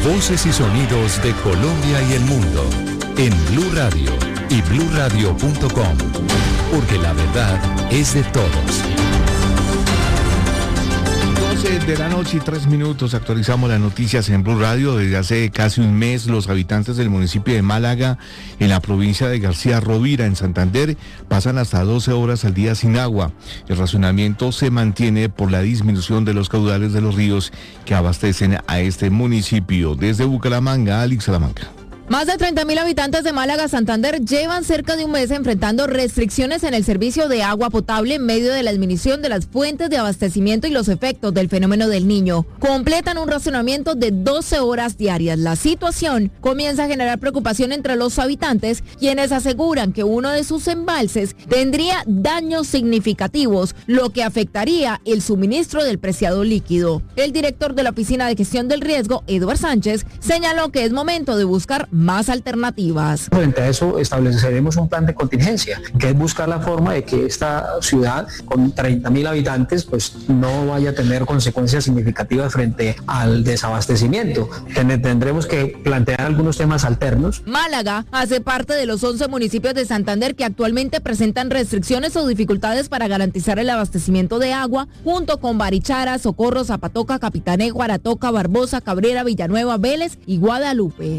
Voces y sonidos de Colombia y el mundo en Blue Radio y bluradio.com, porque la verdad es de todos. 12 de la noche y 3 minutos, actualizamos las noticias en Blue Radio. Desde hace casi un mes, los habitantes del municipio de Málaga, en la provincia de García Rovira, en Santander, pasan hasta 12 horas al día sin agua. El racionamiento se mantiene por la disminución de los caudales de los ríos que abastecen a este municipio. Desde Bucaramanga, Alex Salamanca. Más de 30.000 habitantes de Málaga, Santander, llevan cerca de un mes enfrentando restricciones en el servicio de agua potable en medio de la disminución de las fuentes de abastecimiento y los efectos del fenómeno del Niño. Completan un racionamiento de 12 horas diarias. La situación comienza a generar preocupación entre los habitantes, quienes aseguran que uno de sus embalses tendría daños significativos, lo que afectaría el suministro del preciado líquido. El director de la Oficina de Gestión del Riesgo, Eduard Sánchez, señaló que es momento de buscar más alternativas. Frente a eso estableceremos un plan de contingencia, que es buscar la forma de que esta ciudad con 30.000 habitantes pues no vaya a tener consecuencias significativas frente al desabastecimiento. Tendremos que plantear algunos temas alternos. Málaga hace parte de los 11 municipios de Santander que actualmente presentan restricciones o dificultades para garantizar el abastecimiento de agua, junto con Barichara, Socorro, Zapatoca, Capitané, Guaratoca, Barbosa, Cabrera, Villanueva, Vélez y Guadalupe.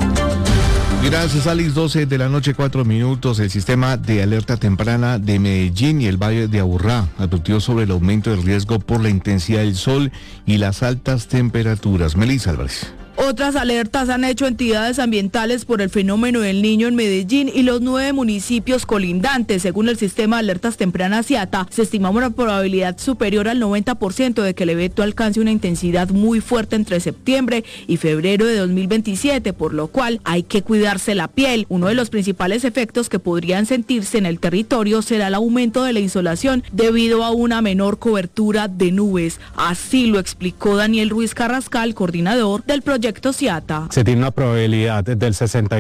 Gracias, Alex. 12 de la noche, 4 minutos. El sistema de alerta temprana de Medellín y el Valle de Aburrá advirtió sobre el aumento del riesgo por la intensidad del sol y las altas temperaturas. Melissa Álvarez. Otras alertas han hecho entidades ambientales por el fenómeno del Niño en Medellín y los 9 municipios colindantes. Según el sistema de alertas tempranas IATA, se estima una probabilidad superior al 90% de que el evento alcance una intensidad muy fuerte entre septiembre y febrero de 2027, por lo cual hay que cuidarse la piel. Uno de los principales efectos que podrían sentirse en el territorio será el aumento de la insolación debido a una menor cobertura de nubes. Así lo explicó Daniel Ruiz Carrascal, coordinador del proyecto CIATA. Se tiene una probabilidad del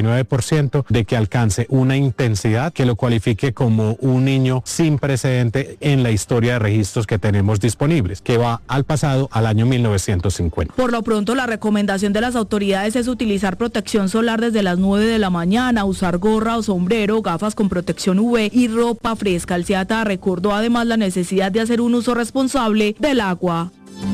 69% de que alcance una intensidad que lo cualifique como un Niño sin precedente en la historia de registros que tenemos disponibles, que va al pasado, al año 1950. Por lo pronto, la recomendación de las autoridades es utilizar protección solar desde las 9 de la mañana, usar gorra o sombrero, gafas con protección UV y ropa fresca. El CIATA recordó además la necesidad de hacer un uso responsable del agua.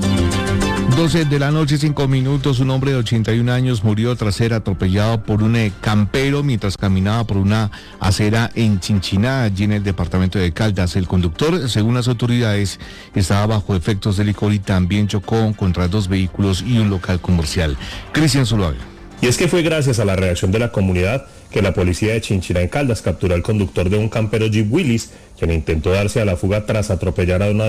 12 de la noche, 5 minutos, un hombre de 81 años murió tras ser atropellado por un campero mientras caminaba por una acera en Chinchiná, allí en el departamento de Caldas. El conductor, según las autoridades, estaba bajo efectos de licor y también chocó contra 2 vehículos y un local comercial. Cristian Zuluaga. Y es que fue gracias a la reacción de la comunidad que la policía de Chinchiná en Caldas capturó al conductor de un campero Jeep Willys, quien intentó darse a la fuga tras atropellar a una